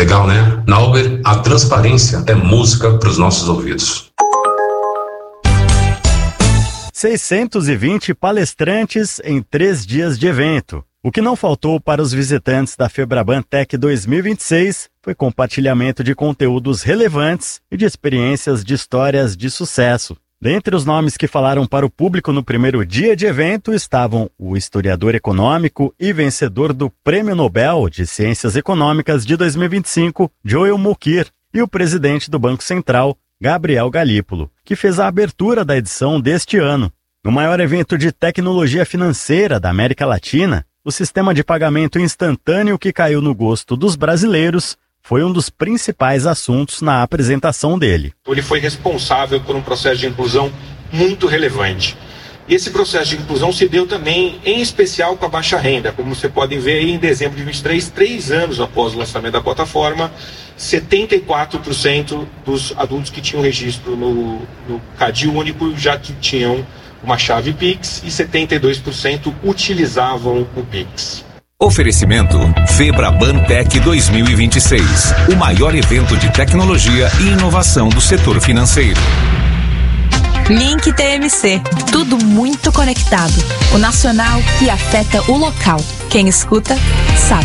Legal, né? Nauber, a transparência é música para os nossos ouvidos. 620 palestrantes em 3 dias de evento. O que não faltou para os visitantes da Febraban Tech 2026 foi compartilhamento de conteúdos relevantes e de experiências de histórias de sucesso. Dentre os nomes que falaram para o público no primeiro dia de evento estavam o historiador econômico e vencedor do Prêmio Nobel de Ciências Econômicas de 2025, Joel Mokyr, e o presidente do Banco Central, Gabriel Galípolo, que fez a abertura da edição deste ano. No maior evento de tecnologia financeira da América Latina, o sistema de pagamento instantâneo que caiu no gosto dos brasileiros foi um dos principais assuntos na apresentação dele. Ele foi responsável por um processo de inclusão muito relevante. E esse processo de inclusão se deu também, em especial, com a baixa renda. Como você pode ver aí, em dezembro de 2023, 3 anos após o lançamento da plataforma, 74% dos adultos que tinham registro no CAD único já tinham uma chave Pix e 72% utilizavam o Pix. Oferecimento Febraban Tech 2026, o maior evento de tecnologia e inovação do setor financeiro. Link TMC, tudo muito conectado. O nacional que afeta o local. Quem escuta, sabe.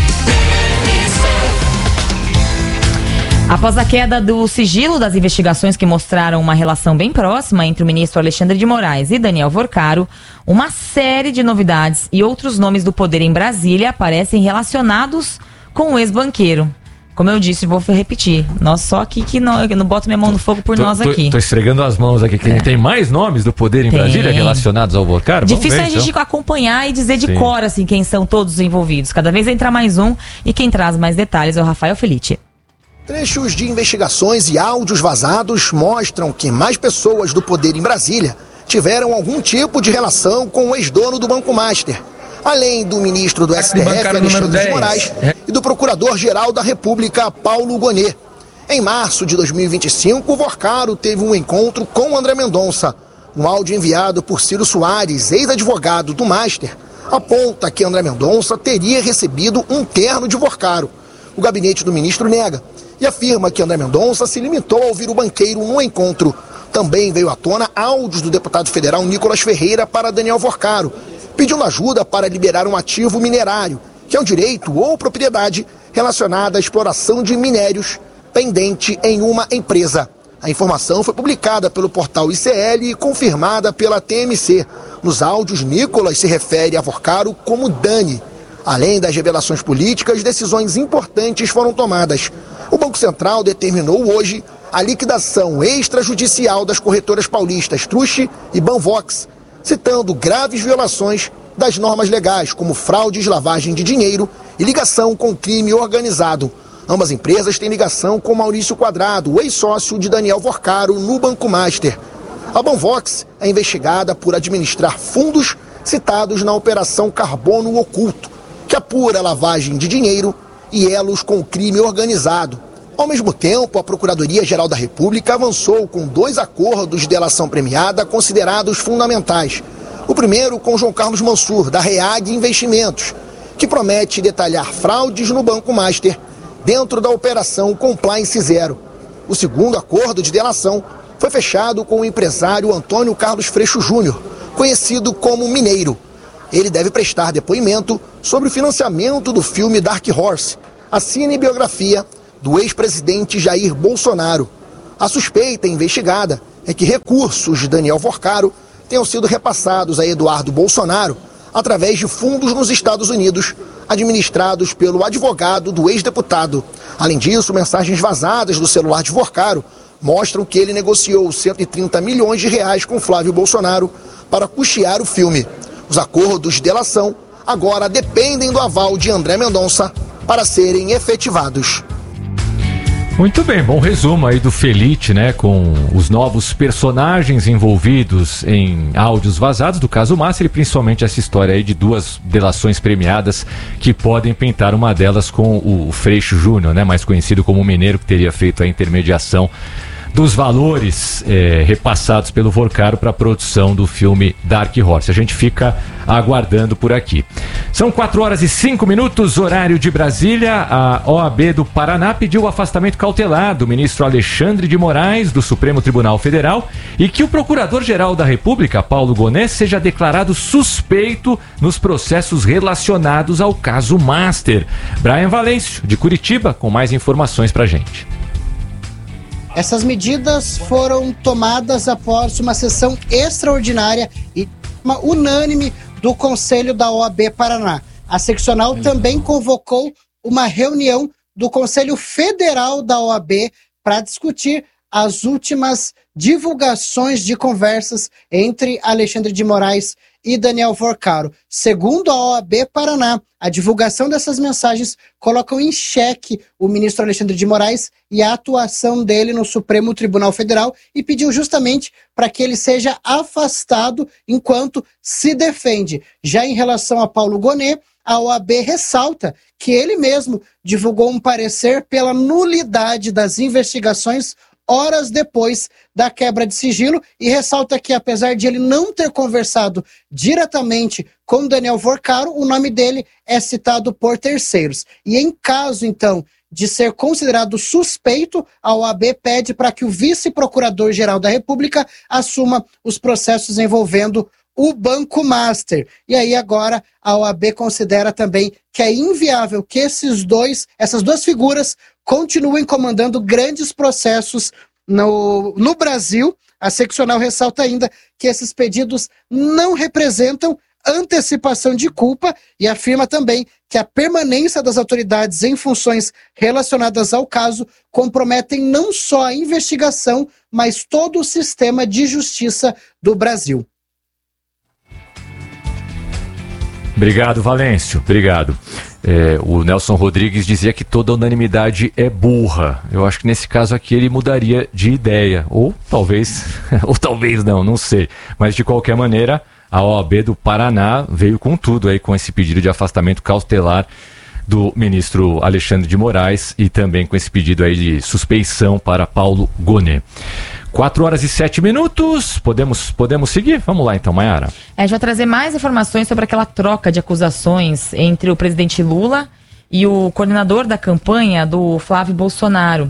Após a queda do sigilo das investigações que mostraram uma relação bem próxima entre o ministro Alexandre de Moraes e Daniel Vorcaro, uma série de novidades e outros nomes do poder em Brasília aparecem relacionados com o ex-banqueiro. Como eu disse, vou repetir, nós só aqui que eu não boto minha mão no fogo por nós aqui. Tô esfregando as mãos aqui. Tem mais nomes do poder em Brasília relacionados ao Vorcaro? Difícil a gente acompanhar e dizer de cor assim, quem são todos os envolvidos. Cada vez entra mais um e quem traz mais detalhes é o Rafael Felitti. Trechos de investigações e áudios vazados mostram que mais pessoas do poder em Brasília tiveram algum tipo de relação com o ex-dono do Banco Master, além do ministro do STF, Alexandre de Moraes, e do procurador-geral da República, Paulo Gonet. Em março de 2025, o Vorcaro teve um encontro com André Mendonça. Um áudio enviado por Ciro Soares, ex-advogado do Master, aponta que André Mendonça teria recebido um terno de Vorcaro. O gabinete do ministro nega e afirma que André Mendonça se limitou a ouvir o banqueiro no encontro. Também veio à tona áudios do deputado federal Nicolas Ferreira para Daniel Vorcaro, pedindo ajuda para liberar um ativo minerário, que é um direito ou propriedade relacionada à exploração de minérios pendente em uma empresa. A informação foi publicada pelo portal ICL e confirmada pela TMC. Nos áudios, Nicolas se refere a Vorcaro como Dani. Além das revelações políticas, decisões importantes foram tomadas. O Banco Central determinou hoje a liquidação extrajudicial das corretoras paulistas Truche e Banvox, citando graves violações das normas legais, como fraudes, lavagem de dinheiro e ligação com crime organizado. Ambas empresas têm ligação com Maurício Quadrado, o ex-sócio de Daniel Vorcaro no Banco Master. A Banvox é investigada por administrar fundos citados na Operação Carbono Oculto, que apura lavagem de dinheiro e elos com o crime organizado. Ao mesmo tempo, a Procuradoria-Geral da República avançou com 2 acordos de delação premiada considerados fundamentais. O primeiro com João Carlos Mansur, da REAG Investimentos, que promete detalhar fraudes no Banco Master dentro da Operação Compliance Zero. O segundo acordo de delação foi fechado com o empresário Antônio Carlos Freixo Júnior, conhecido como Mineiro. Ele deve prestar depoimento sobre o financiamento do filme Dark Horse, a cinebiografia do ex-presidente Jair Bolsonaro. A suspeita investigada é que recursos de Daniel Vorcaro tenham sido repassados a Eduardo Bolsonaro através de fundos nos Estados Unidos, administrados pelo advogado do ex-deputado. Além disso, mensagens vazadas do celular de Vorcaro mostram que ele negociou 130 milhões de reais com Flávio Bolsonaro para custear o filme. Os acordos de delação agora dependem do aval de André Mendonça para serem efetivados. Muito bem, bom resumo aí do Felitti, né, com os novos personagens envolvidos em áudios vazados do caso Master e principalmente essa história aí de 2 delações premiadas que podem pintar, uma delas com o Freixo Júnior, né, mais conhecido como o Mineiro, que teria feito a intermediação dos valores repassados pelo Vorcaro para a produção do filme Dark Horse. A gente fica aguardando por aqui. São 4h05, horário de Brasília. A OAB do Paraná pediu o afastamento cautelar do ministro Alexandre de Moraes, do Supremo Tribunal Federal, e que o Procurador-Geral da República, Paulo Gonet, seja declarado suspeito nos processos relacionados ao caso Master. Brian Valêncio, de Curitiba, com mais informações pra gente. Essas medidas foram tomadas após uma sessão extraordinária e uma unânime do Conselho da OAB Paraná. A seccional também convocou uma reunião do Conselho Federal da OAB para discutir as últimas divulgações de conversas entre Alexandre de Moraes e Daniel Vorcaro. Segundo a OAB Paraná, a divulgação dessas mensagens colocam em xeque o ministro Alexandre de Moraes e a atuação dele no Supremo Tribunal Federal e pediu justamente para que ele seja afastado enquanto se defende. Já em relação a Paulo Gonet, a OAB ressalta que ele mesmo divulgou um parecer pela nulidade das investigações horas depois da quebra de sigilo e ressalta que, apesar de ele não ter conversado diretamente com Daniel Vorcaro, o nome dele é citado por terceiros. E em caso, então, de ser considerado suspeito, a OAB pede para que o vice-procurador-geral da República assuma os processos envolvendo o Banco Master. E aí agora a OAB considera também que é inviável que essas duas figuras continuem comandando grandes processos no Brasil. A seccional ressalta ainda que esses pedidos não representam antecipação de culpa e afirma também que a permanência das autoridades em funções relacionadas ao caso comprometem não só a investigação, mas todo o sistema de justiça do Brasil. Obrigado, Valêncio. Obrigado. O Nelson Rodrigues dizia que toda unanimidade é burra. Eu acho que nesse caso aqui ele mudaria de ideia. Ou talvez não sei. Mas de qualquer maneira, a OAB do Paraná veio com tudo aí, com esse pedido de afastamento cautelar do ministro Alexandre de Moraes e também com esse pedido aí de suspeição para Paulo Gonet. 4h07. Podemos seguir? Vamos lá então, Mayara. A gente vai trazer mais informações sobre aquela troca de acusações entre o presidente Lula e o coordenador da campanha do Flávio Bolsonaro.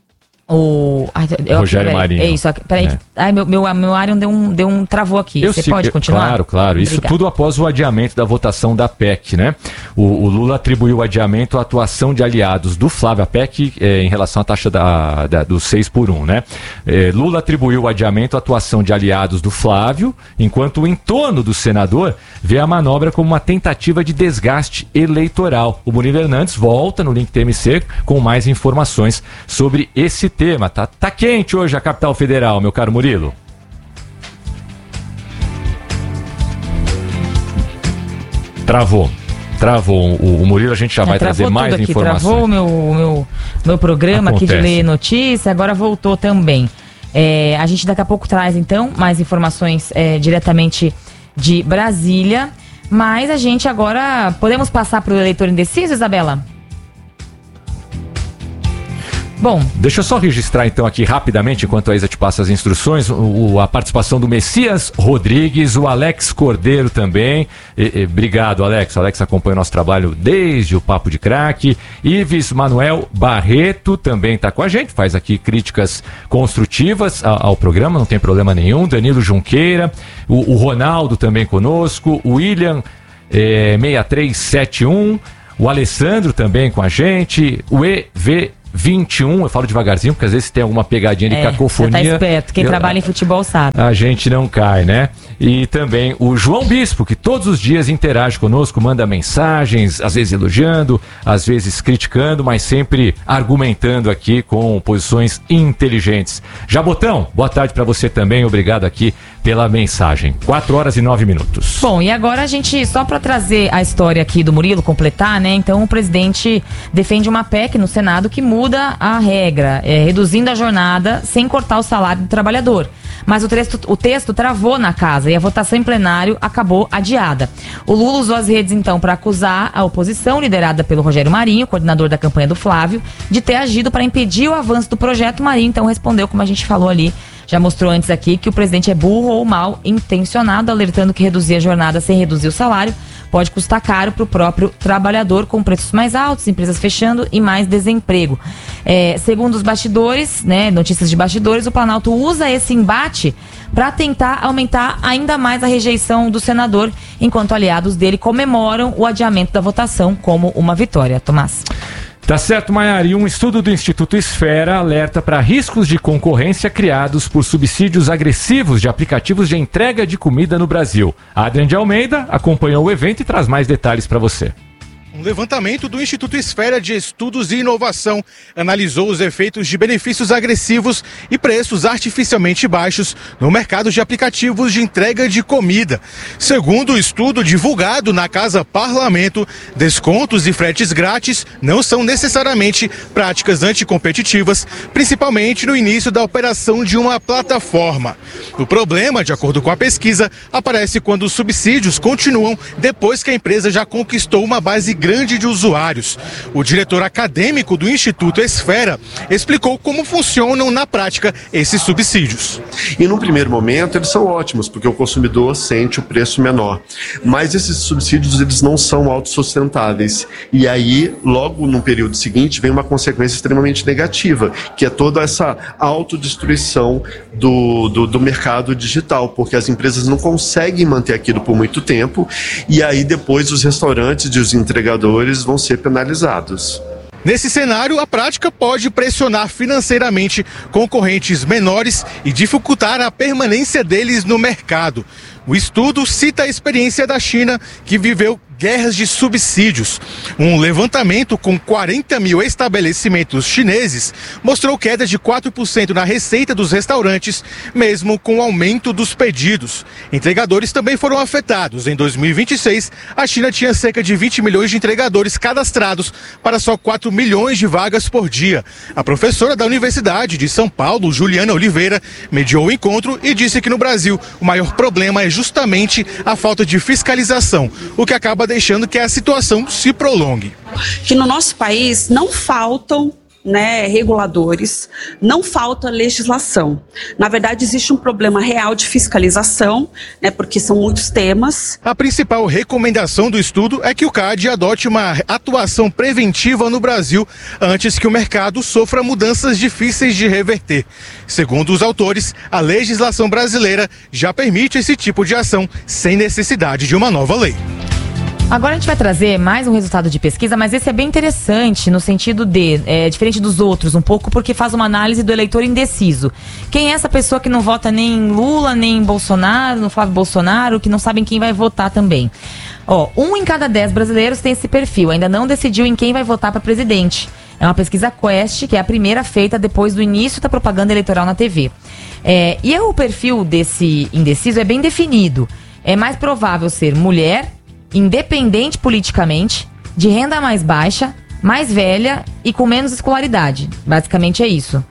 Rogério Marinho. É isso, peraí. Meu Arion travou aqui. Você pode continuar? Claro. Isso tudo após o adiamento da votação da PEC, né? O Lula atribuiu o adiamento à atuação de aliados do Flávio, a PEC, em relação à taxa do 6x1, né? Lula atribuiu o adiamento à atuação de aliados do Flávio, enquanto o entorno do senador vê a manobra como uma tentativa de desgaste eleitoral. O Murilo Hernandes volta no Link TMC com mais informações sobre esse tema. Tá quente hoje a capital federal, meu caro Murilo. Travou. O Murilo, a gente já vai trazer mais informações. Travou meu programa Acontece. Aqui de ler notícia, agora voltou também. A gente daqui a pouco traz, então, mais informações diretamente de Brasília. Mas a gente agora... Podemos passar para o eleitor indeciso, Isabela? Bom, deixa eu só registrar então aqui rapidamente, enquanto a Isa te passa as instruções, a participação do Messias Rodrigues, o Alex Cordeiro também. Obrigado, Alex. O Alex acompanha o nosso trabalho desde o Papo de Craque. Ives Manuel Barreto também está com a gente, faz aqui críticas construtivas ao programa, não tem problema nenhum. Danilo Junqueira, o Ronaldo também conosco, o William 6371, o Alessandro também com a gente, o EV21, eu falo devagarzinho, porque às vezes tem alguma pegadinha de cacofonia. Você tá esperto, quem trabalha em futebol sabe. A gente não cai, né? E também o João Bispo, que todos os dias interage conosco, manda mensagens, às vezes elogiando, às vezes criticando, mas sempre argumentando aqui com posições inteligentes. Jabotão, boa tarde pra você também, obrigado aqui pela mensagem. 4h09. Bom, e agora a gente, só pra trazer a história aqui do Murilo, completar, né? Então o presidente defende uma PEC no Senado que muda muda a regra, reduzindo a jornada sem cortar o salário do trabalhador. Mas o texto travou na casa e a votação em plenário acabou adiada. O Lula usou as redes, então, para acusar a oposição, liderada pelo Rogério Marinho, coordenador da campanha do Flávio, de ter agido para impedir o avanço do projeto. Marinho, então, respondeu, como a gente falou ali, já mostrou antes aqui, que o presidente é burro ou mal intencionado, alertando que reduzir a jornada sem reduzir o salário pode custar caro para o próprio trabalhador, com preços mais altos, empresas fechando e mais desemprego. Segundo os bastidores, né, notícias de bastidores, o Planalto usa esse embate para tentar aumentar ainda mais a rejeição do senador, enquanto aliados dele comemoram o adiamento da votação como uma vitória. Tomás. Tá certo, Maiara. E um estudo do Instituto Esfera alerta para riscos de concorrência criados por subsídios agressivos de aplicativos de entrega de comida no Brasil. A Adriane de Almeida acompanhou o evento e traz mais detalhes para você. Um levantamento do Instituto Esfera de Estudos e Inovação analisou os efeitos de benefícios agressivos e preços artificialmente baixos no mercado de aplicativos de entrega de comida. Segundo o estudo divulgado na Casa Parlamento, descontos e fretes grátis não são necessariamente práticas anticompetitivas, principalmente no início da operação de uma plataforma. O problema, de acordo com a pesquisa, aparece quando os subsídios continuam depois que a empresa já conquistou uma base grande de usuários. O diretor acadêmico do Instituto Esfera explicou como funcionam na prática esses subsídios. E no primeiro momento eles são ótimos, porque o consumidor sente o preço menor. Mas esses subsídios eles não são autossustentáveis. E aí, logo no período seguinte, vem uma consequência extremamente negativa, que é toda essa autodestruição do mercado digital, porque as empresas não conseguem manter aquilo por muito tempo, e aí depois os restaurantes e os entregadores vão ser penalizados. Nesse cenário, a prática pode pressionar financeiramente concorrentes menores e dificultar a permanência deles no mercado. O estudo cita a experiência da China, que viveu guerras de subsídios. Um levantamento com 40 mil estabelecimentos chineses mostrou queda de 4% na receita dos restaurantes, mesmo com o aumento dos pedidos. Entregadores também foram afetados. Em 2026, a China tinha cerca de 20 milhões de entregadores cadastrados para só 4 milhões de vagas por dia. A professora da Universidade de São Paulo, Juliana Oliveira, mediou o encontro e disse que no Brasil o maior problema é justamente a falta de fiscalização, o que acaba deixando que a situação se prolongue. Que no nosso país não faltam reguladores, não falta legislação. Na verdade, existe um problema real de fiscalização, porque são muitos temas. A principal recomendação do estudo é que o CADE adote uma atuação preventiva no Brasil antes que o mercado sofra mudanças difíceis de reverter. Segundo os autores, a legislação brasileira já permite esse tipo de ação sem necessidade de uma nova lei. Agora a gente vai trazer mais um resultado de pesquisa, mas esse é bem interessante no sentido de, diferente dos outros um pouco, porque faz uma análise do eleitor indeciso. Quem é essa pessoa que não vota nem em Lula, nem em Bolsonaro, no Flávio Bolsonaro, que não sabem quem vai votar também? 1 em cada 10 brasileiros tem esse perfil, ainda não decidiu em quem vai votar para presidente. É uma pesquisa Quest, que é a primeira feita depois do início da propaganda eleitoral na TV. E o perfil desse indeciso é bem definido. É mais provável ser mulher, independente politicamente, de renda mais baixa, mais velha e com menos escolaridade. Basicamente é isso.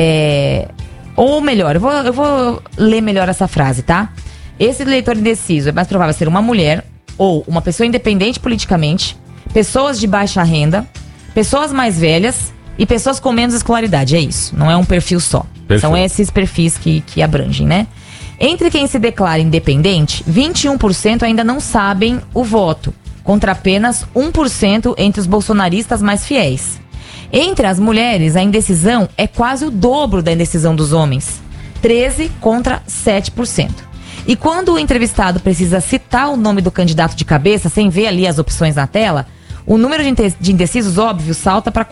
Ou melhor, eu vou ler melhor essa frase, tá? Esse eleitor indeciso é mais provável ser uma mulher ou uma pessoa independente politicamente, pessoas de baixa renda, pessoas mais velhas e pessoas com menos escolaridade. É isso, não é um perfil só. Perfeito. São esses perfis que abrangem, né? Entre quem se declara independente, 21% ainda não sabem o voto, contra apenas 1% entre os bolsonaristas mais fiéis. Entre as mulheres, a indecisão é quase o dobro da indecisão dos homens, 13% contra 7%. E quando o entrevistado precisa citar o nome do candidato de cabeça, sem ver ali as opções na tela, o número de indecisos, óbvio, salta para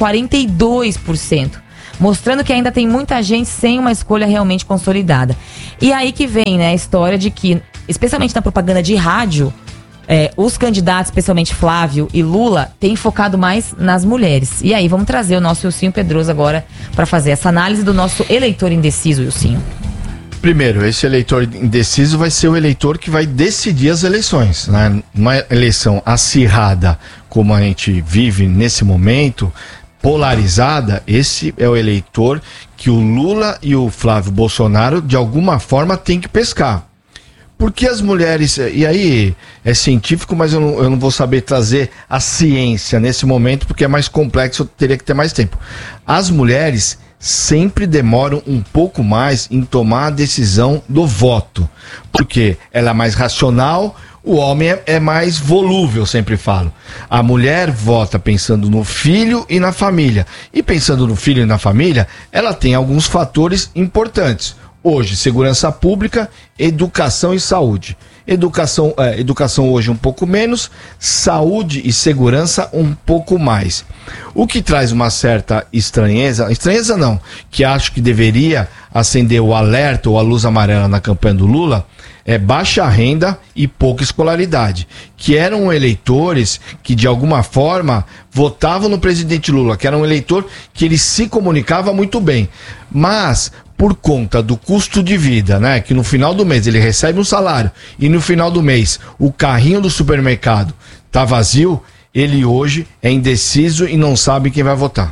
42%. Mostrando que ainda tem muita gente sem uma escolha realmente consolidada. E aí que vem, a história de que, especialmente na propaganda de rádio, os candidatos, especialmente Flávio e Lula, têm focado mais nas mulheres. E aí vamos trazer o nosso Ilcinho Pedroso agora para fazer essa análise do nosso eleitor indeciso, Ilcinho. Primeiro, esse eleitor indeciso vai ser o eleitor que vai decidir as eleições, né? Uma eleição acirrada como a gente vive nesse momento, polarizada, esse é o eleitor que o Lula e o Flávio Bolsonaro, de alguma forma, têm que pescar. Porque as mulheres, e aí é científico, mas eu não vou saber trazer a ciência nesse momento, porque é mais complexo, eu teria que ter mais tempo. As mulheres sempre demoram um pouco mais em tomar a decisão do voto, porque ela é mais racional, o homem é mais volúvel, sempre falo. A mulher vota pensando no filho e na família, e pensando no filho e na família, ela tem alguns fatores importantes. Hoje, segurança pública, educação e saúde. Educação hoje um pouco menos, saúde e segurança um pouco mais. O que traz uma certa estranheza não, que acho que deveria acender o alerta ou a luz amarela na campanha do Lula, é baixa renda e pouca escolaridade, que eram eleitores que de alguma forma votavam no presidente Lula, que era um eleitor que ele se comunicava muito bem, mas por conta do custo de vida, né, que no final do mês ele recebe um salário e no final do mês o carrinho do supermercado tá vazio, ele hoje é indeciso e não sabe quem vai votar.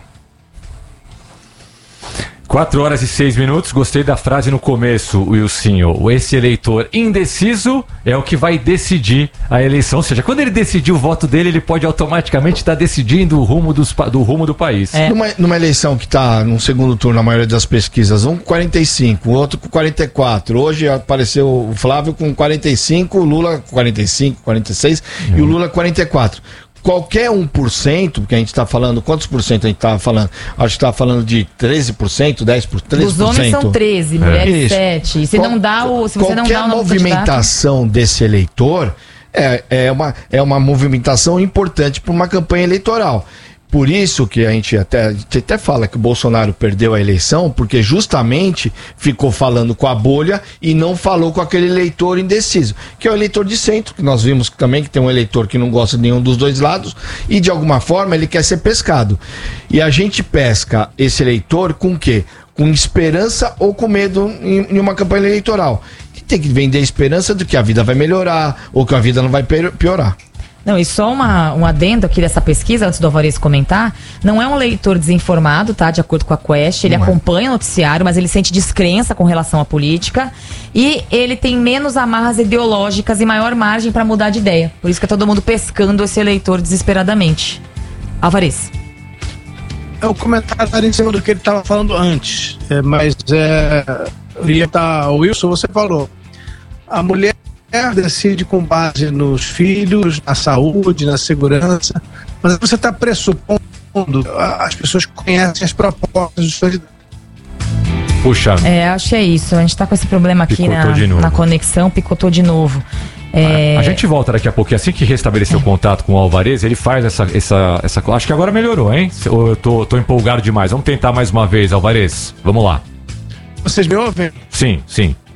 4h06, gostei da frase no começo, Wilsinho. Esse eleitor indeciso é o que vai decidir a eleição. Ou seja, quando ele decidir o voto dele, ele pode automaticamente estar decidindo o rumo do país. Numa eleição que está no segundo turno, na maioria das pesquisas, um com 45, o outro com 44. Hoje apareceu o Flávio com 45, o Lula com 45, 46 e o Lula 44. Qualquer 1%, porque a gente está falando, quantos por cento a gente estava falando? Acho que estava falando de 13%, 10%. Os homens são 13%, mulheres 7%. E se você não dá o qualquer movimentação desse eleitor é uma movimentação importante para uma campanha eleitoral. Por isso que a gente até fala que o Bolsonaro perdeu a eleição, porque justamente ficou falando com a bolha e não falou com aquele eleitor indeciso, que é o eleitor de centro, que nós vimos também que tem um eleitor que não gosta de nenhum dos dois lados e de alguma forma ele quer ser pescado. E a gente pesca esse eleitor com o quê? Com esperança ou com medo em uma campanha eleitoral. E tem que vender a esperança de que a vida vai melhorar ou que a vida não vai piorar. Não, e só um adendo aqui dessa pesquisa, antes do Alvarez comentar, não é um leitor desinformado, tá? De acordo com a Quest, ele acompanha o noticiário, mas ele sente descrença com relação à política e ele tem menos amarras ideológicas e maior margem para mudar de ideia. Por isso que é todo mundo pescando esse eleitor desesperadamente. Alvarez. É o comentário em cima do que ele estava falando antes, Wilson, você falou, a mulher decide com base nos filhos, na saúde, na segurança, mas você está pressupondo as pessoas que conhecem as propostas dos candidatos. Puxa. Acho que é isso. A gente está com esse problema aqui na conexão, picotou de novo. A gente volta daqui a pouco. Assim que restabelecer o contato com o Alvarez, ele faz essa. Acho que agora melhorou, hein? Eu tô empolgado demais. Vamos tentar mais uma vez, Alvarez. Vamos lá. Vocês me ouvem? Sim.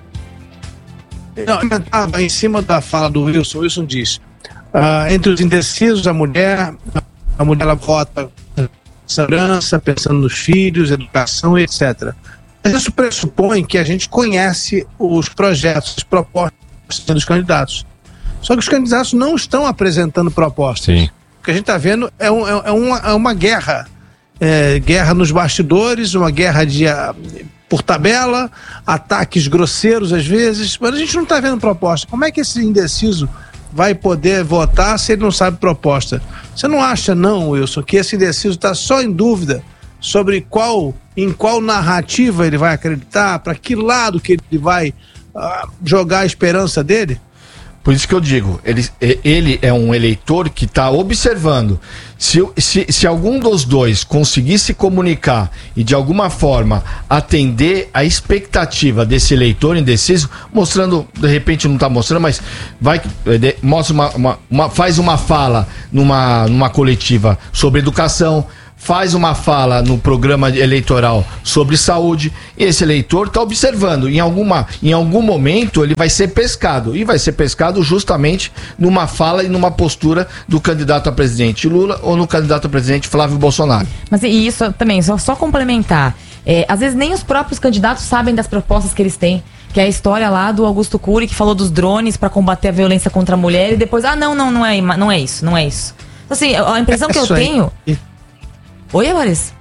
Não, estava em cima da fala do Wilson. O Wilson diz: entre os indecisos, a mulher ela vota segurança, pensando nos filhos, educação, etc. Mas isso pressupõe que a gente conhece os projetos, as propostas dos candidatos. Só que os candidatos não estão apresentando propostas. Sim. O que a gente está vendo é uma guerra. Guerra nos bastidores, uma guerra por tabela, ataques grosseiros às vezes, mas a gente não está vendo proposta. Como é que esse indeciso vai poder votar se ele não sabe proposta? Você não acha, não, Wilson, que esse indeciso está só em dúvida sobre em qual narrativa ele vai acreditar, para que lado que ele vai jogar a esperança dele? Por isso que eu digo, ele é um eleitor que está observando. Se algum dos dois conseguir se comunicar e de alguma forma atender a expectativa desse eleitor indeciso, mostrando, de repente não está mostrando, mas mostra faz uma fala numa coletiva sobre educação, faz uma fala no programa eleitoral sobre saúde, e esse eleitor está observando, em algum momento ele vai ser pescado, e vai ser pescado justamente numa fala e numa postura do candidato a presidente Lula ou no candidato a presidente Flávio Bolsonaro. Mas e isso também, só complementar, às vezes nem os próprios candidatos sabem das propostas que eles têm, que é a história lá do Augusto Cury, que falou dos drones para combater a violência contra a mulher, e depois, não é isso. Então, assim, a impressão que eu tenho... Oi, Alvarez?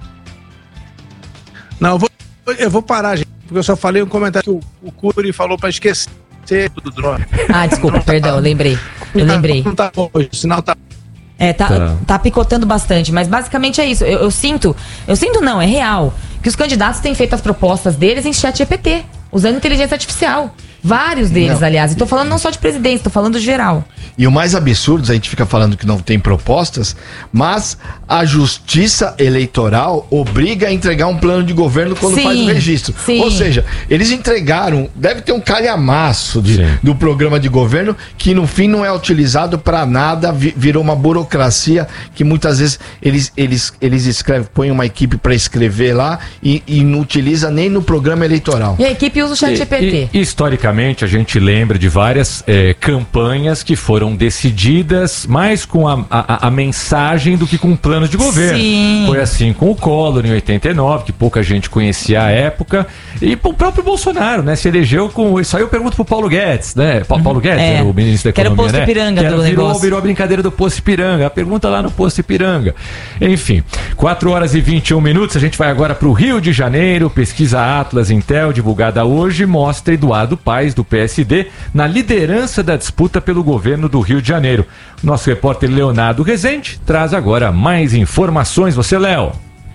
Não, eu vou parar, gente, porque eu só falei um comentário que o Cury falou pra esquecer do drone. Desculpa, perdão, eu lembrei. Não tá bom hoje, o sinal tá... Tá picotando bastante, mas basicamente é isso. Eu sinto não, é real, que os candidatos têm feito as propostas deles em ChatGPT, usando inteligência artificial. Vários deles, aliás. E tô falando não só de presidência, tô falando geral. E o mais absurdo, a gente fica falando que não tem propostas, mas a Justiça Eleitoral obriga a entregar um plano de governo quando faz o registro. Sim. Ou seja, eles entregaram, deve ter um calhamaço do programa de governo que no fim não é utilizado para nada, virou uma burocracia que muitas vezes eles escrevem, põem uma equipe para escrever lá e não utiliza nem no programa eleitoral. E a equipe usa o ChatGPT. Historicamente, a gente lembra de várias campanhas que foram decididas mais com a mensagem do que com planos de governo. Sim. Foi assim com o Collor em 89, que pouca gente conhecia à época, e o próprio Bolsonaro, né, se elegeu com... Isso aí eu pergunto pro Paulo Guedes, né? Paulo Guedes, era o ministro da Economia, que era o posto Ipiranga do negócio. Virou a brincadeira do posto Ipiranga. A pergunta lá no posto Ipiranga. Enfim, 4h21, a gente vai agora pro Rio de Janeiro. Pesquisa Atlas Intel, divulgada hoje, mostra Eduardo Paes, do PSD, na liderança da disputa pelo governo do Rio de Janeiro. Nosso repórter Leonardo Rezende traz agora mais informações. Você, Léo.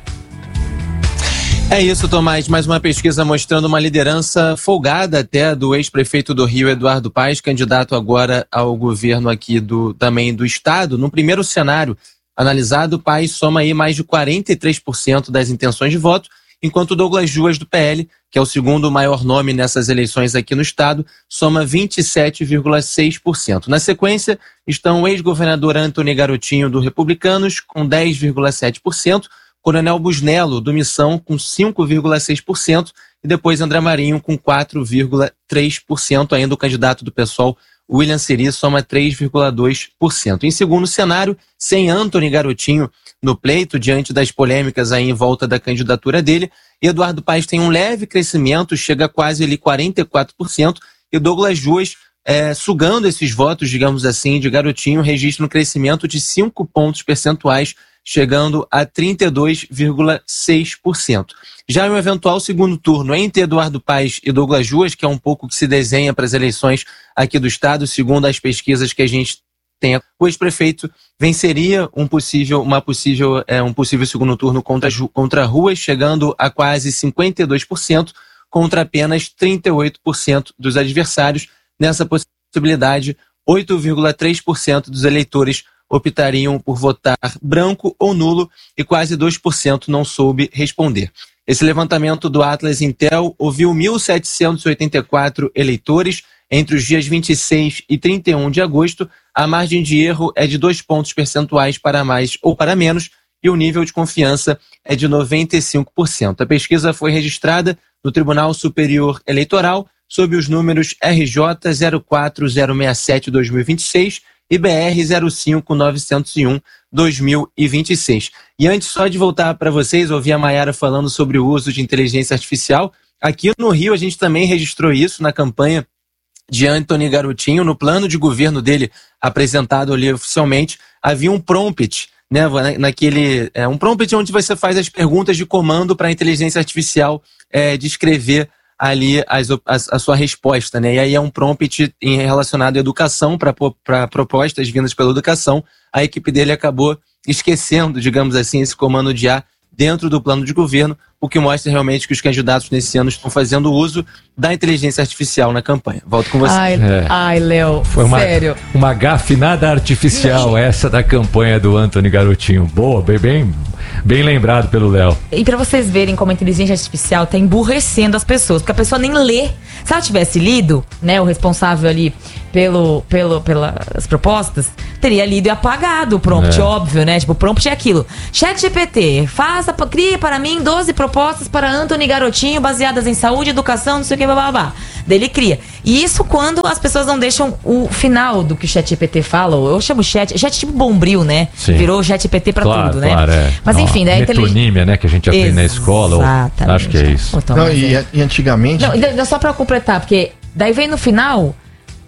É isso, Tomás. Mais uma pesquisa mostrando uma liderança folgada até do ex-prefeito do Rio, Eduardo Paes, candidato agora ao governo aqui também do estado. No primeiro cenário analisado, Paes soma aí mais de 43% das intenções de voto, enquanto Douglas Ruas, do PL, que é o segundo maior nome nessas eleições aqui no estado, soma 27,6%. Na sequência, estão o ex-governador Antony Garotinho, do Republicanos, com 10,7%, Coronel Busnello, do Missão, com 5,6%, e depois André Marinho, com 4,3%. Ainda o candidato do PSOL, William Siri, soma 3,2%. Em segundo cenário, sem Antony Garotinho no pleito, diante das polêmicas aí em volta da candidatura dele, Eduardo Paes tem um leve crescimento, chega a quase ali 44%, e Douglas Ruas, sugando esses votos, digamos assim, de Garotinho, registra um crescimento de 5 pontos percentuais, chegando a 32,6%. Já em um eventual segundo turno entre Eduardo Paes e Douglas Ruas, que é um pouco que se desenha para as eleições aqui do estado, segundo as pesquisas que a gente tem, o ex-prefeito venceria um possível segundo turno contra Ruas, chegando a quase 52%, contra apenas 38% dos adversários. Nessa possibilidade, 8,3% dos eleitores optariam por votar branco ou nulo e quase 2% não soube responder. Esse levantamento do Atlas Intel ouviu 1.784 eleitores entre os dias 26 e 31 de agosto. A margem de erro é de 2 pontos percentuais para mais ou para menos e o nível de confiança é de 95%. A pesquisa foi registrada no Tribunal Superior Eleitoral sob os números RJ 04067-2026 e BR 05901-2026. E antes só de voltar para vocês, ouvi a Mayara falando sobre o uso de inteligência artificial. Aqui no Rio a gente também registrou isso na campanha de Antony Garotinho. No plano de governo dele, apresentado ali oficialmente, havia um prompt, né, um prompt onde você faz as perguntas de comando para a inteligência artificial descrever ali a sua resposta, né? E aí é um prompt relacionado à educação, para propostas vindas pela educação. A equipe dele acabou esquecendo, digamos assim, esse comando de IA dentro do plano de governo, o que mostra realmente que os candidatos nesse ano estão fazendo uso da inteligência artificial na campanha. Volto com você. Ai, Léo, sério. Uma gafe nada artificial essa da campanha do Antony Garotinho. Boa, bem lembrado pelo Léo. E pra vocês verem como a inteligência artificial tá emburrecendo as pessoas, porque a pessoa nem lê. Se ela tivesse lido, né, o responsável ali pelas propostas, teria lido e apagado o prompt, óbvio, né? Tipo, o prompt é aquilo. ChatGPT, crie para mim 12 propostas para Antony Garotinho baseadas em saúde, educação, não sei o que, blá. Daí ele cria. E isso quando as pessoas não deixam o final do que o ChatGPT fala. Eu chamo chat tipo Bombril, né? Sim. Virou ChatGPT pra tudo, né? Claro, Mas enfim, daí metonímia, né? Que a gente aprende na escola. Exatamente. Acho que é isso. E antigamente... Não, só pra completar, porque daí vem no final...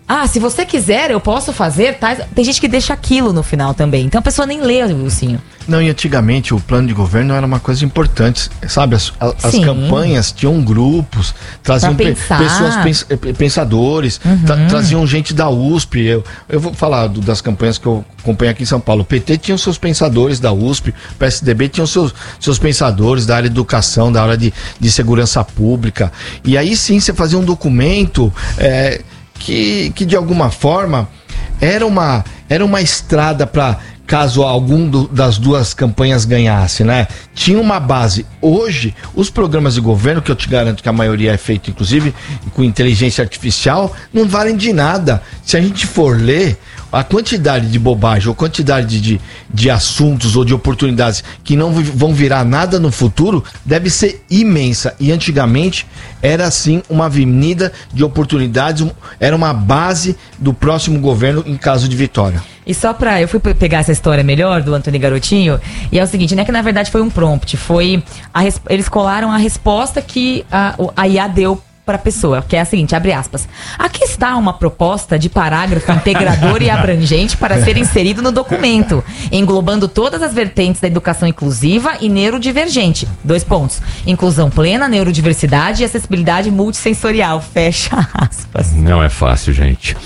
se você quiser, eu posso fazer, tá? Tem gente que deixa aquilo no final também. Então a pessoa nem lê o ursinho. Não, e antigamente o plano de governo era uma coisa importante, sabe? As campanhas tinham grupos, traziam pessoas pensadores, traziam gente da USP. Eu vou falar das campanhas que eu acompanho aqui em São Paulo. O PT tinha os seus pensadores da USP, o PSDB tinha os seus pensadores da área de educação, da área de segurança pública. E aí sim você fazia um documento que de alguma forma era uma estrada para caso algum das duas campanhas ganhasse, né? Tinha uma base. Hoje, os programas de governo, que eu te garanto que a maioria é feito, inclusive, com inteligência artificial, não valem de nada. Se a gente for ler, a quantidade de bobagem, ou quantidade de assuntos ou de oportunidades que não vão virar nada no futuro, deve ser imensa. E antigamente era assim uma avenida de oportunidades, era uma base do próximo governo em caso de vitória. E só eu fui pegar essa história melhor do Antônio Garotinho, e é o seguinte, né, que na verdade foi um prompt, eles colaram a resposta que a IA deu para a pessoa, que é a seguinte, abre aspas: aqui está uma proposta de parágrafo integrador e abrangente para ser inserido no documento, englobando todas as vertentes da educação inclusiva e neurodivergente. 2 pontos. Inclusão plena, neurodiversidade e acessibilidade multissensorial. Fecha aspas. Não é fácil, gente.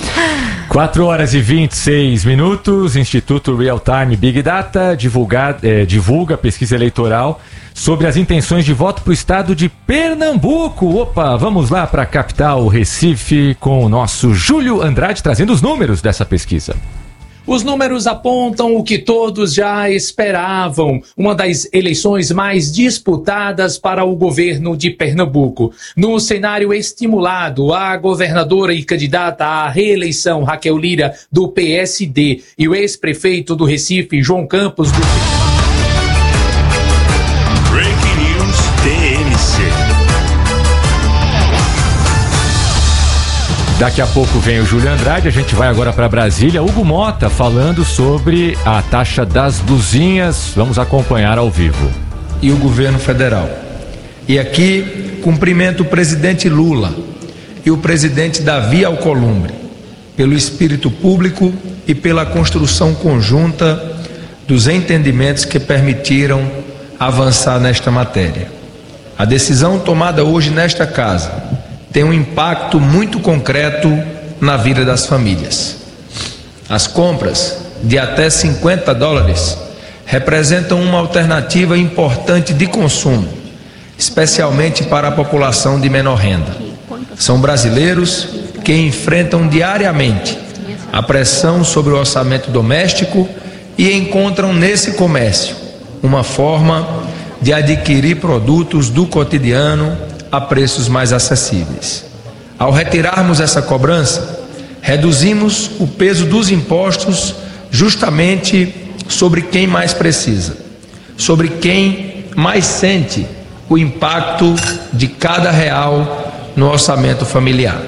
4h26. Instituto Real Time Big Data divulga pesquisa eleitoral sobre as intenções de voto para o estado de Pernambuco. Opa, vamos lá para a capital, Recife, com o nosso Júlio Andrade trazendo os números dessa pesquisa. Os números apontam o que todos já esperavam, uma das eleições mais disputadas para o governo de Pernambuco. No cenário estimulado, a governadora e candidata à reeleição Raquel Lira, do PSD, e o ex-prefeito do Recife, João Campos, do... Breaking News TMC. Daqui a pouco vem o Júlio Andrade, a gente vai agora para Brasília. Hugo Mota falando sobre a taxa das blusinhas. Vamos acompanhar ao vivo. E o governo federal. E aqui cumprimento o presidente Lula e o presidente Davi Alcolumbre pelo espírito público e pela construção conjunta dos entendimentos que permitiram avançar nesta matéria. A decisão tomada hoje nesta casa tem um impacto muito concreto na vida das famílias. As compras de até $50 representam uma alternativa importante de consumo, especialmente para a população de menor renda. São brasileiros que enfrentam diariamente a pressão sobre o orçamento doméstico e encontram nesse comércio uma forma de adquirir produtos do cotidiano a preços mais acessíveis. Ao retirarmos essa cobrança, reduzimos o peso dos impostos justamente sobre quem mais precisa, sobre quem mais sente o impacto de cada real no orçamento familiar.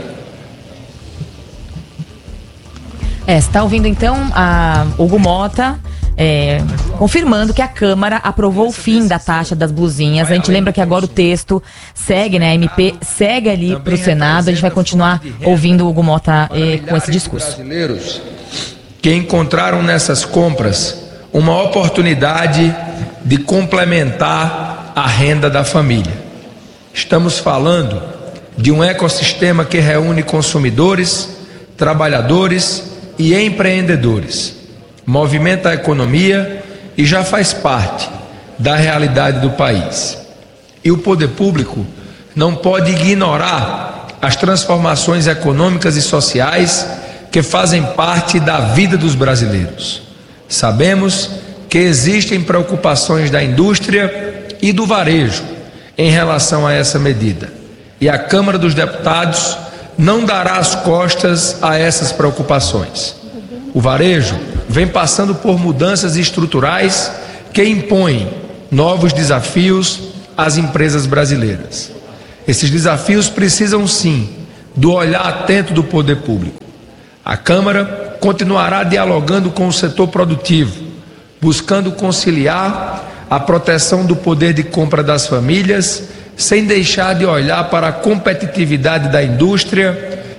Você está ouvindo então a Hugo Mota confirmando que a Câmara aprovou o fim da taxa das blusinhas. A gente lembra que agora o texto segue, né? A MP segue ali para o Senado. A gente vai continuar ouvindo o Hugo Mota com esse discurso. Brasileiros que encontraram nessas compras uma oportunidade de complementar a renda da família. Estamos falando de um ecossistema que reúne consumidores, trabalhadores e empreendedores, movimenta a economia e já faz parte da realidade do país. E o poder público não pode ignorar as transformações econômicas e sociais que fazem parte da vida dos brasileiros. Sabemos que existem preocupações da indústria e do varejo em relação a essa medida. E a Câmara dos Deputados não dará as costas a essas preocupações. O varejo vem passando por mudanças estruturais que impõem novos desafios às empresas brasileiras. Esses desafios precisam sim do olhar atento do poder público. A Câmara continuará dialogando com o setor produtivo, buscando conciliar a proteção do poder de compra das famílias, sem deixar de olhar para a competitividade da indústria